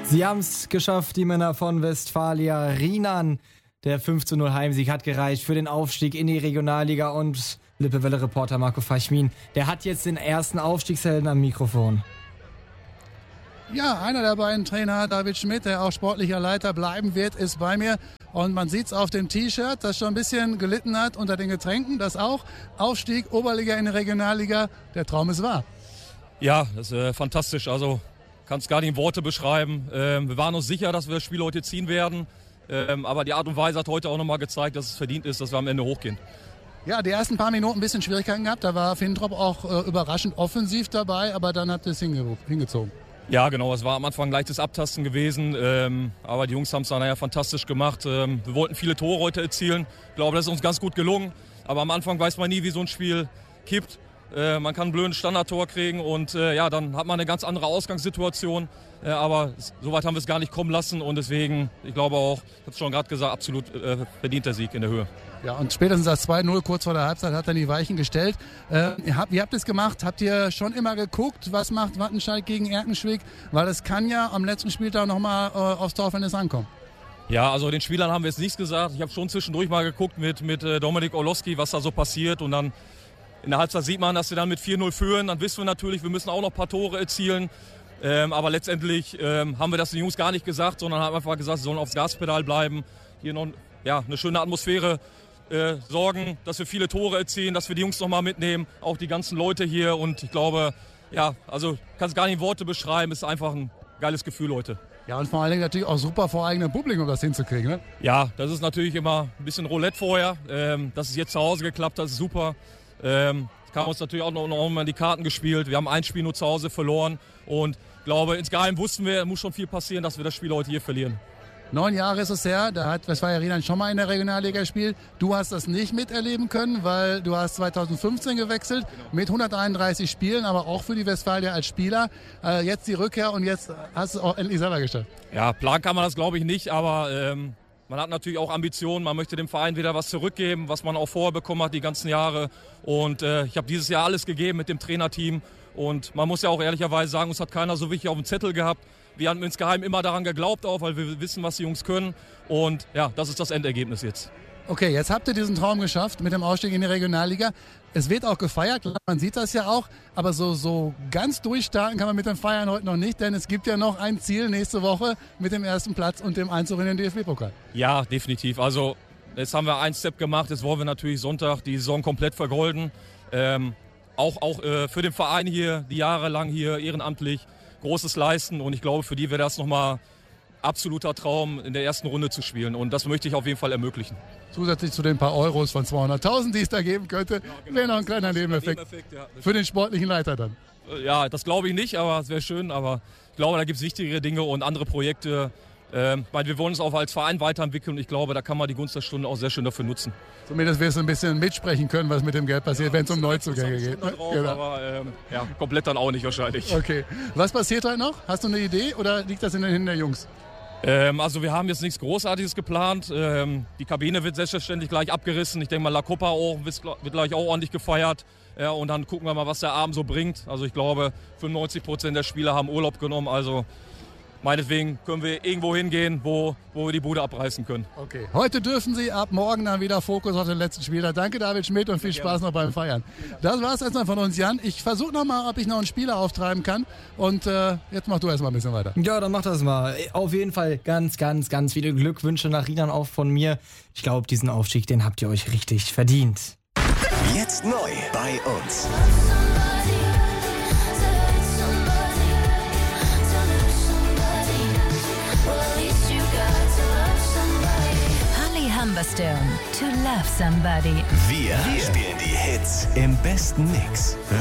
Sie haben es geschafft, die Männer von Westfalia. Rinan, der 5:0 Heimsieg hat gereicht für den Aufstieg in die Regionalliga. Und Lippe-Welle-Reporter Marco Feichmin, der hat jetzt den ersten Aufstiegshelden am Mikrofon. Ja, einer der beiden Trainer, David Schmidt, der auch sportlicher Leiter bleiben wird, ist bei mir. Und man sieht es auf dem T-Shirt, das schon ein bisschen gelitten hat unter den Getränken. Das auch. Aufstieg, Oberliga in die Regionalliga. Der Traum ist wahr. Ja, das ist fantastisch. Also kann es gar nicht in Worte beschreiben. Wir waren uns sicher, dass wir das Spiel heute ziehen werden. Aber die Art und Weise hat heute auch nochmal gezeigt, dass es verdient ist, dass wir am Ende hochgehen. Ja, die ersten paar Minuten ein bisschen Schwierigkeiten gehabt. Da war Fintrop auch überraschend offensiv dabei, aber dann hat es hingezogen. Ja, genau. Es war am Anfang ein leichtes Abtasten gewesen. Aber die Jungs haben es dann fantastisch gemacht. Wir wollten viele Tore heute erzielen. Ich glaube, das ist uns ganz gut gelungen. Aber am Anfang weiß man nie, wie so ein Spiel kippt. Man kann ein blödes Standardtor kriegen und dann hat man eine ganz andere Ausgangssituation. Aber soweit haben wir es gar nicht kommen lassen und deswegen, ich glaube auch, ich habe es schon gerade gesagt, absolut verdienter Sieg in der Höhe. Ja, und spätestens das 2:0 kurz vor der Halbzeit hat dann die Weichen gestellt. Wie habt ihr es gemacht? Habt ihr schon immer geguckt, was macht Wattenscheid gegen Erkenschwick? Weil es kann ja am letzten Spieltag nochmal aufs Torverhältnis ankommen. Ja, also den Spielern haben wir jetzt nichts gesagt. Ich habe schon zwischendurch mal geguckt mit Dominik Orlowski, was da so passiert und dann in der Halbzeit sieht man, dass wir dann mit 4:0 führen. Dann wissen wir natürlich, wir müssen auch noch ein paar Tore erzielen. Aber letztendlich haben wir das den Jungs gar nicht gesagt, sondern haben einfach gesagt, sie sollen aufs Gaspedal bleiben. Hier noch eine schöne Atmosphäre sorgen, dass wir viele Tore erzielen, dass wir die Jungs noch mal mitnehmen. Auch die ganzen Leute hier. Und ich glaube, also kann es gar nicht in Worte beschreiben. Es ist einfach ein geiles Gefühl heute. Ja, und vor allen Dingen natürlich auch super vor eigenem Publikum das hinzukriegen, ne? Ja, das ist natürlich immer ein bisschen Roulette vorher. Dass es jetzt zu Hause geklappt hat, ist super. Haben uns natürlich auch noch mal die Karten gespielt. Wir haben ein Spiel nur zu Hause verloren und ich glaube, insgeheim wussten wir, muss schon viel passieren, dass wir das Spiel heute hier verlieren. 9 Jahre ist es her, da hat Westfalia Rinan schon mal in der Regionalliga gespielt. Du hast das nicht miterleben können, weil du hast 2015 gewechselt, mit 131 Spielen, aber auch für die Westfalia als Spieler. Jetzt die Rückkehr und jetzt hast du es auch endlich selber geschafft. Ja, planen kann man das glaube ich nicht, aber man hat natürlich auch Ambitionen, man möchte dem Verein wieder was zurückgeben, was man auch vorher bekommen hat die ganzen Jahre. Und ich habe dieses Jahr alles gegeben mit dem Trainerteam. Und man muss ja auch ehrlicherweise sagen, uns hat keiner so wirklich auf dem Zettel gehabt. Wir haben insgeheim immer daran geglaubt, auch weil wir wissen, was die Jungs können. Und ja, das ist das Endergebnis jetzt. Okay, jetzt habt ihr diesen Traum geschafft mit dem Ausstieg in die Regionalliga. Es wird auch gefeiert, man sieht das ja auch. Aber so ganz durchstarten kann man mit dem Feiern heute noch nicht, denn es gibt ja noch ein Ziel nächste Woche mit dem ersten Platz und dem Einzug in den DFB-Pokal. Ja, definitiv. Also jetzt haben wir einen Step gemacht, jetzt wollen wir natürlich Sonntag die Saison komplett vergolden. Auch für den Verein hier, die jahrelang hier ehrenamtlich Großes leisten. Und ich glaube, für die wäre das nochmal absoluter Traum, in der ersten Runde zu spielen. Und das möchte ich auf jeden Fall ermöglichen. Zusätzlich zu den paar Euros von 200.000, die es da geben könnte, ja, genau. Wäre noch ein kleiner Nebeneffekt für den sportlichen Leiter dann. Ja, das glaube ich nicht, aber es wäre schön. Aber ich glaube, da gibt es wichtigere Dinge und andere Projekte. Weil wir wollen uns auch als Verein weiterentwickeln und ich glaube, da kann man die Gunst der Stunde auch sehr schön dafür nutzen. Zumindest wirst du ein bisschen mitsprechen können, was mit dem Geld passiert, wenn es um Neuzugänge geht. Drauf, genau. Aber komplett dann auch nicht wahrscheinlich. Okay. Was passiert heute noch? Hast du eine Idee oder liegt das in den Händen der Jungs? Also wir haben jetzt nichts Großartiges geplant. Die Kabine wird selbstverständlich gleich abgerissen. Ich denke mal, La Copa auch, wird gleich auch ordentlich gefeiert. Ja, und dann gucken wir mal, was der Abend so bringt. Also ich glaube, 95% der Spieler haben Urlaub genommen. Also meinetwegen können wir irgendwo hingehen, wo wir die Bude abreißen können. Okay, heute dürfen Sie, ab morgen dann wieder Fokus auf den letzten Spieler. Danke David Schmidt und viel Spaß noch beim Feiern. Das war es erstmal von uns, Jan. Ich versuche nochmal, ob ich noch einen Spieler auftreiben kann. Und jetzt mach du erstmal ein bisschen weiter. Ja, dann mach das mal. Auf jeden Fall ganz, ganz, ganz viele Glückwünsche nach Rinan auch von mir. Ich glaube, diesen Aufstieg, den habt ihr euch richtig verdient. Jetzt neu bei uns. Humberstone, To Love Somebody. Wir spielen die Hits im besten Mix.